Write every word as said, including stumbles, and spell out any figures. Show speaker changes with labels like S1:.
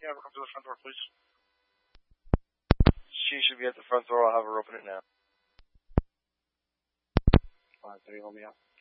S1: Can you have her come to the front door, please? She should be at the front door. I'll have her open it now. five three, hold me up.